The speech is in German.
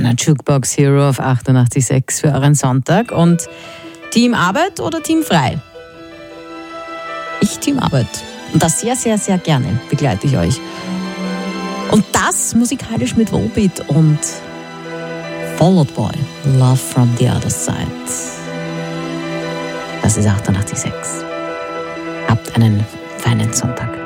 meiner Jukebox Hero auf 88.6 für euren Sonntag. Und Team Arbeit oder Team Frei? Ich Team Arbeit. Und das sehr, sehr, sehr gerne begleite ich euch. Und das musikalisch mit Volbeat und Fall Out Boy, Love from the Other Side. Das ist 88.6. Habt einen feinen Sonntag.